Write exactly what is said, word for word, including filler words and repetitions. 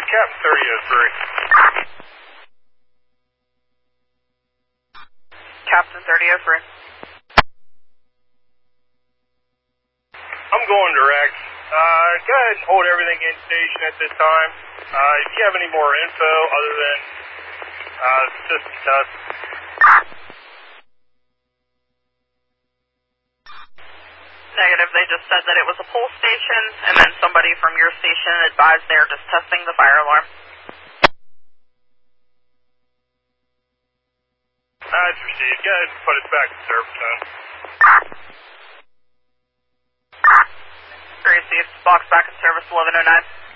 Captain thirty oh three. Captain thirty oh three. I'm going direct. Uh, go ahead and hold everything in station at this time. Uh, if you have any more info other than uh, system test. Negative. They just said that it was a pull station, and then somebody from your station advised they're just testing the fire alarm. That's received. Go ahead and put us back in service zone. Received. Box back in service eleven oh nine.